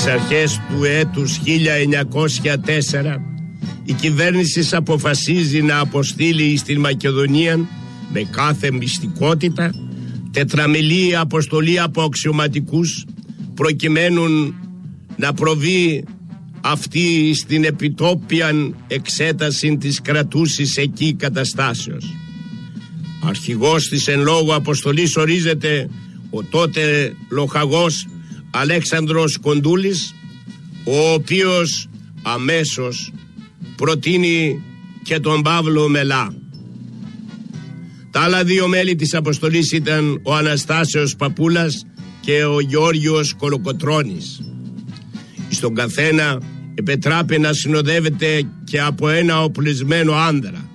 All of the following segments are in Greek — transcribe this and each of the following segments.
Στις αρχές του έτους 1904 η κυβέρνηση αποφασίζει να αποστείλει στην Μακεδονία με κάθε μυστικότητα τετραμελή αποστολή από αξιωματικούς προκειμένου να προβεί αυτή στην επιτόπια εξέταση της κρατούσης εκεί καταστάσεως. Αρχηγός της εν λόγω αποστολής ορίζεται ο τότε λοχαγός Αλέξανδρος Κοντούλης, ο οποίος αμέσως προτείνει και τον Παύλο Μελά. Τα άλλα δύο μέλη της αποστολής ήταν ο Αναστάσεως Παπούλας και ο Γεώργιος Κολοκοτρώνης. Στον καθένα επετράπη να συνοδεύεται και από ένα οπλισμένο άνδρα.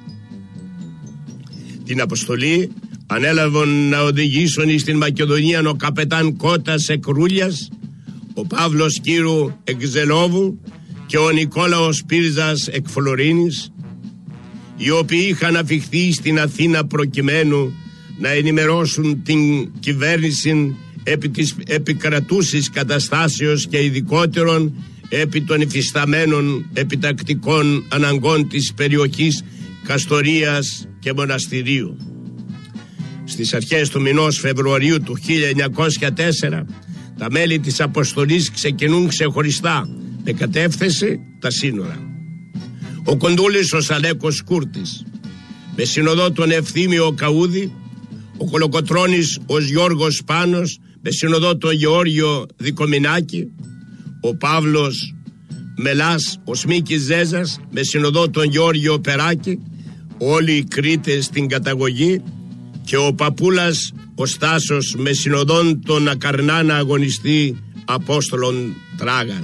Την αποστολή ανέλαβαν να οδηγήσουν στην Μακεδονία ο καπετάν Κώτας Εκρούλιας, ο Παύλος Κύρου Εκζελόβου και ο Νικόλαος Πύρζας Εκφλωρίνης, οι οποίοι είχαν αφιχθεί στην Αθήνα προκειμένου να ενημερώσουν την κυβέρνηση επί της επικρατούσης καταστάσεως και ειδικότερον επί των υφισταμένων επιτακτικών αναγκών της περιοχής Καστορίας και Μοναστηρίου. Στις αρχές του μηνός Φεβρουαρίου του 1904 τα μέλη της αποστολής ξεκινούν ξεχωριστά με κατεύθυνση τα σύνορα. Ο Κοντούλης ο Σαλέκος Κούρτης, με συνοδό τον Ευθύμιο Καούδη, ο Κολοκοτρώνης ο Γιώργος Πάνος, με συνοδό τον Γεώργιο Δικομινάκη, ο Παύλος Μελάς, ο Σμίκης Ζέζας, με συνοδό τον Γεώργιο Περάκη, όλοι οι Κρήτες στην καταγωγή, και ο Παπούλας ο Στάσος με συνοδόν τον ακαρνάνα αγωνιστή Απόστολον Τράγαν.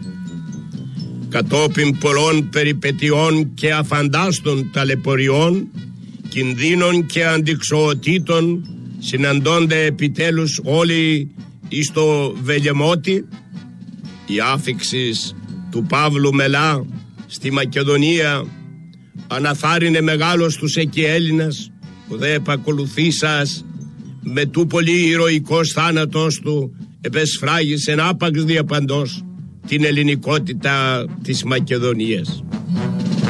Κατόπιν πολλών περιπετειών και αφαντάστων ταλαιπωριών, κινδύνων και αντιξοοτήτων, συναντώνται επιτέλους όλοι εις το Βελεμότη. Η άφιξης του Παύλου Μελά στη Μακεδονία αναθάρρυνε μεγάλος τους εκεί Έλληνας, που δε επακολουθήσας με του πολύ ηρωικός θάνατος του επεσφράγησεν άπαξ διαπαντός την ελληνικότητα της Μακεδονίας.